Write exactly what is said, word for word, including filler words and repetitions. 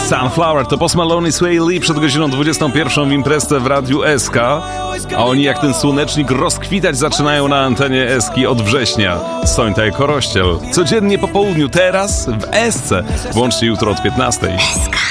Sunflower to Post Malone i Sway Lee przed godziną dwudziestą pierwszą w imprezce w Radiu S K, a oni jak ten słonecznik rozkwitać zaczynają na antenie Eski od września. Sońta i Korościel. Codziennie po południu, teraz w Esce. Włączcie jutro od piętnastej.